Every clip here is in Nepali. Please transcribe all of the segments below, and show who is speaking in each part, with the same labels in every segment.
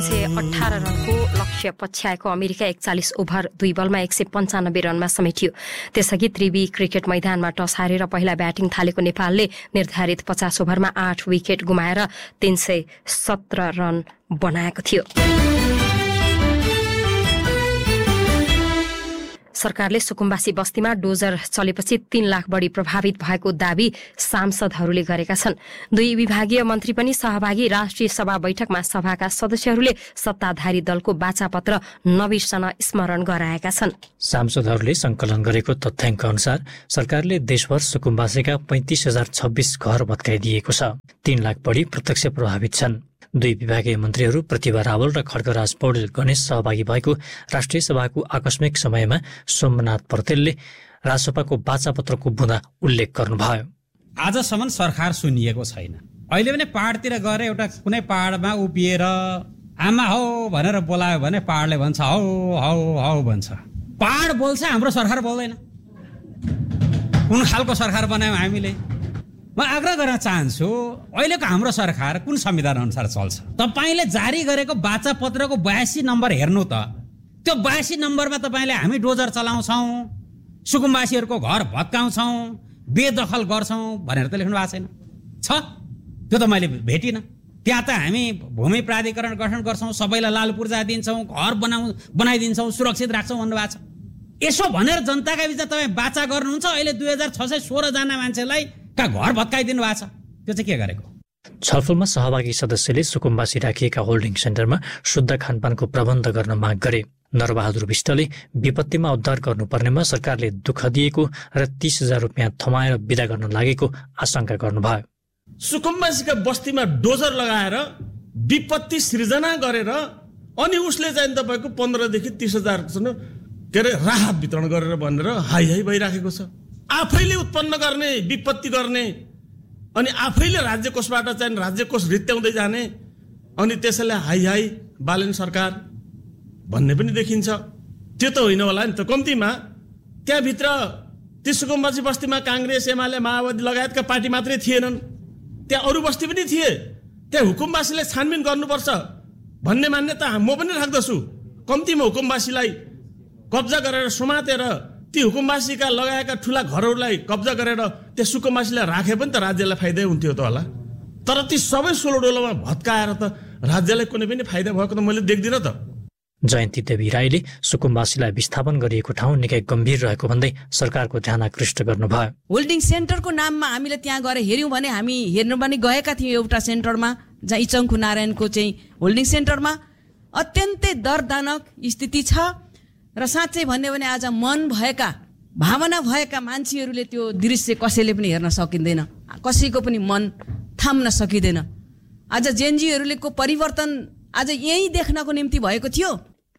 Speaker 1: 18 रनको लक्ष्य पछ्याएको अमेरिका 41 ओभर 2 बलमा 195 रनमा समेटियो। त्यसअघि त्रिवी क्रिकेट मैदानमा टस हारेर पहिला ब्याटिङ थालेको नेपालले निर्धारित 50 ओभरमा 8 विकेट गुमाएर 317 रन बनाएको थियो। सरकारले सुकुम्बासी बस्तीमा डोजर चलेपछि 3 लाख बढी प्रभावित भएको दावी सांसदहरूले गरेका छन्। 2 विभागीय मन्त्री पनि सहभागी। राष्ट्रिय सभा बैठकमा सभाका सदस्यहरूले सत्ताधारी दलको बाचापत्र नबिर्सन स्मरण गराएका छन्।
Speaker 2: सांसदहरूले संकलन गरेको तथ्याङ्क अनुसार सरकारले देशभर सुकुम्बासीका 35,026 घर भत्काइदिएको छ। 3 लाख बढी प्रत्यक्ष प्रभावित छन्। 2 विभागीय मन्त्रीहरू प्रतिभा रावल र खड्गराज पौडेल गणेश सहभागी भएको राष्ट्रिय सभाको आकस्मिक समयमा सोमनाथ पौडेलले राजसभाको बाचापत्रको बुँदा उल्लेख गर्नुभयो।
Speaker 3: आजसम्म सरकार सुनिएको छैन। अहिले पनि पहाडतिर गएर एउटा कुनै पहाडमा उभिएर आमा हौ भनेर बोलायो भने पहाडले भन्छ हौ हौ हौ भन्छ। पहाड बोल्छ, हाम्रो सरकार बोल्दैन। कुन खालको सरकार बनायौँ हामीले? म आग्रह गर्न चाहन्छु, अहिलेको हाम्रो सरकार कुन संविधान अनुसार चल्छ? तपाईँले जारी गरेको बाचापत्रको 82 नम्बर हेर्नु त। त्यो 82 नम्बरमा तपाईँले हामी डोजर चलाउँछौँ, सुकुम्बासीहरूको घर भत्काउँछौँ, बेदखल गर्छौँ भनेर त लेख्नु भएको छैन। छ त्यो त मैले भेटिनँ। त्यहाँ त हामी भूमि प्राधिकरण गठन गर्छौँ, सबैलाई लाल पूर्जा दिन्छौँ, घर बनाइदिन्छौँ, सुरक्षित राख्छौँ भन्नुभएको छ। यसो भनेर जनताका बिचमा तपाईँ बाचा गर्नुहुन्छ। अहिले 2616 जना मान्छेलाई घर भत्काइदिनु भएको छ। त्यो चाहिँ के गरेको?
Speaker 2: छलफलमा सहभागी सदस्यले सुकुम्बासी राखिएका होल्डिङ सेन्टरमा शुद्ध खानपानको प्रबन्ध गर्न माग गरे। नरबहादुर विष्टले विपत्तिमा उद्धार गर्नुपर्नेमा सरकारले दुःख दिएको र 30,000 रुपियाँ थमाएर विदा गर्न लागेको आशंका गर्नुभयो।
Speaker 4: सुकुम्बासीका बस्तीमा डोजर लगाएर विपत्ति सृजना गरेर अनि उसले चाहिँ तपाईँको 15 देखि 30,000 के अरे राहत वितरण गरेर भनेर हाई हाई भइराखेको छ। आफैले उत्पन्न गर्ने, विपत्ति गर्ने अनि आफैले राज्य कोषबाट चाहिँ राज्य कोष रित्याउँदै जाने अनि त्यसैले हाई हाई बालेन सरकार भन्ने पनि देखिन्छ। त्यो त होइन होला नि त। कम्तीमा त्यहाँभित्र ती सुकुम्बासी बस्तीमा काङ्ग्रेस, एमाले, माओवादी लगायतका पार्टी मात्रै थिएनन्, त्यहाँ अरू बस्ती पनि थिए। त्यहाँ हुकुमवासीले छानबिन गर्नुपर्छ भन्ने मान्यता म पनि राख्दछु। कम्तीमा हुकुमवासीलाई कब्जा गरेर समातेर ती हुकुमवासीका लगाएका ठुला घरहरूलाई कब्जा गरेर त्यो सुकुम्बासीलाई राखे पनि त राज्यलाई फाइदै हुन्थ्यो त होला। तर ती सबै सोलोडोलोमा भत्काएर त राज्यलाई कुनै पनि फाइदा भएको त मैले देख्दिनँ त।
Speaker 2: जयन्ती देवी राईले सुकुम्बासीलाई विस्थापन गरिएको ठाउँ निकै गम्भीर रहेको भन्दै सरकारको ध्यान आकृष्ट गर्नुभयो।
Speaker 5: होल्डिङ सेन्टरको नाममा हामीले त्यहाँ गएर हेर्यौँ भने हामी हेर्न पनि गएका थियौँ एउटा सेन्टरमा, जहाँ इचङ्खु नारायणको चाहिँ होल्डिङ सेन्टरमा अत्यन्तै दर्दनाक स्थिति छ। र साँच्चै भन्यो भने आज मन भएका, भावना भएका मान्छेहरूले त्यो दृश्य कसैले पनि हेर्न सकिँदैन, कसैको पनि मन थाम्न सकिँदैन। आज जेनजीहरूले को परिवर्तन आज यही देख्नको निम्ति भएको थियो।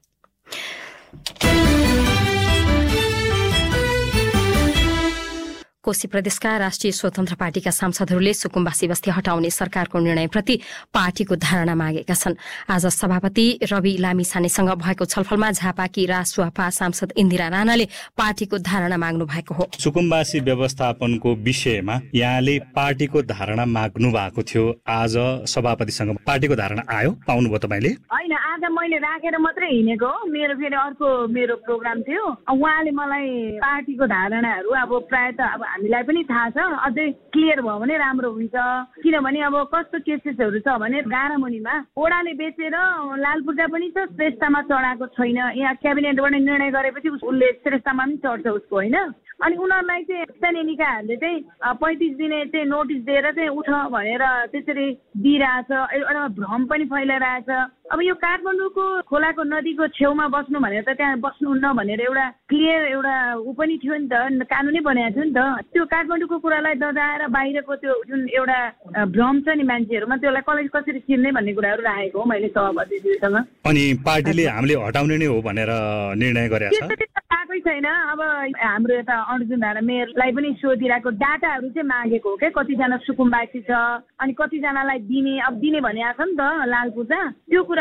Speaker 1: कोशी प्रदेशका राष्ट्रिय स्वतन्त्र पार्टीका सांसदहरूले सुकुम्बासी बस्ती हटाउने सरकारको निर्णयप्रति पार्टीको धारणा मागेका छन्। आज सभापति रवि लामिछानेसँग भएको छलफलमा झापाकी रासुवापा सांसद इन्दिरा राणाले पार्टीको धारणा माग्नु भएको हो।
Speaker 6: सुकुम्बासी व्यवस्थापनको विषयमा यहाँले पार्टीको धारणा माग्नु भएको थियो। आज सभापतिसँग पार्टीको धारणा आयो, पाउनुभयो तपाईँले?
Speaker 7: होइन, आज मैले राखेर मात्रै हिँडेको हो। मेरो फेरि अर्को मेरो प्रोग्राम थियो। उहाँले मलाई पार्टीको धारणाहरू अब प्रायः त अब हामीलाई पनि थाहा छ, अझै क्लियर भयो भने राम्रो हुन्छ। किनभने अब कस्तो केसेसहरू छ भने गारामुनिमा ओडाले बेचेर लाल पूर्जा पनि छ, श्रेष्ठमा चढाएको छैन। यहाँ क्याबिनेटबाट निर्णय गरेपछि उसले श्रेष्ठमा पनि चढ्छ उसको, होइन? अनि उनीहरूलाई चाहिँ स्थानीय निकायहरूले चाहिँ 35 दिने चाहिँ नोटिस दिएर चाहिँ उठ भनेर त्यसरी दिइरहेछ। एउटा भ्रम पनि फैलाइरहेछ। अब यो काठमाडौँको खोलाको नदीको छेउमा बस्नु भनेर त त्यहाँ बस्नुहुन्न भनेर एउटा क्लियर एउटा ऊ पनि थियो नि त, कानुनै बनाएको थियो नि त। त्यो काठमाडौँको कुरालाई दजाएर बाहिरको त्यो जुन एउटा भ्रम छ नि मान्छेहरूमा, त्यसलाई कसरी चिन्ने भन्ने कुराहरू राखेको हो मैले सभापतिज्यूसँग।
Speaker 6: अनि पार्टीले हामीले हटाउने नै हो भनेर निर्णय गरेको छ?
Speaker 7: आएकै छैन। अब हाम्रो यता अर्जुन धारा मेयरलाई पनि सोधिरहेको डाटाहरू चाहिँ मागेको हो क्या, कतिजना सुकुम्बासी छ अनि कतिजनालाई दिने, अब दिने भने आएको छ नि त लाल पूजा, त्यो कुरा हो।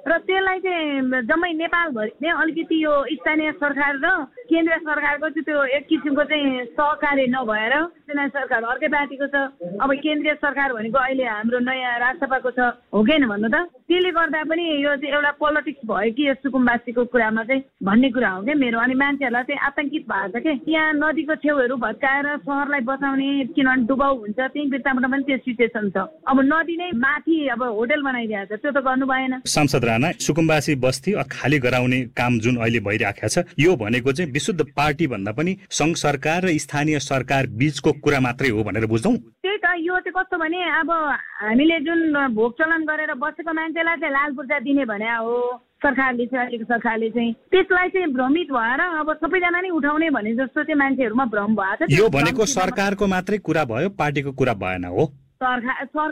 Speaker 7: र त्यसलाई चाहिँ जम्मै नेपालभरि नै अलिकति यो स्थानीय सरकार र केन्द्रीय सरकारको चाहिँ त्यो एक किसिमको चाहिँ सहकार्य नभएर स्थानीय सरकार अर्कै पार्टीको छ, अब केन्द्रीय सरकार भनेको अहिले हाम्रो नयाँ राजसभाको छ, हो कि होइन भन्नु त? त्यसले गर्दा पनि यो चाहिँ एउटा पोलिटिक्स भयो कि यो सुकुम्बासीको कुरामा चाहिँ भन्ने कुरा हो क्या मेरो। अनि मान्छेहरूलाई चाहिँ आतंकित भएको छ कि यहाँ नदीको छेउहरू भत्काएर सहरलाई बचाउने, किनभने डुबाउ हुन्छ त्यही बित्ताबाट पनि त्यो सिचुएसन छ। अब नदी नै माथि अब होटल बनाइदिएको छ, त्यो त गर्नु भएन।
Speaker 6: सांसद राणा, सुकुम्बासी बस्ती खाली गराउने काम जुन अहिले भइरहेको छ यो भनेको चाहिँ विशुद्ध पार्टी भन्दा पनि संघ सरकार र स्थानीय सरकार बीचको कुरा मात्रै हो भनेर बुझ्छौँ।
Speaker 7: त्यही त, यो चाहिँ कस्तो भने अब हामीले जुन भोग चलन गरेर बसेको मान्छेलाई चाहिँ लाल पूर्जा दिने भने हो सरकारले चाहिँ त्यसलाई चाहिँ भ्रमित भएर अब सबैजना नै उठाउने भने जस्तो चाहिँ मान्छेहरूमा भ्रम भएको छ।
Speaker 6: यो भनेको सरकारको मात्रै कुरा भयो, पार्टीको कुरा भएन हो?
Speaker 7: सरकार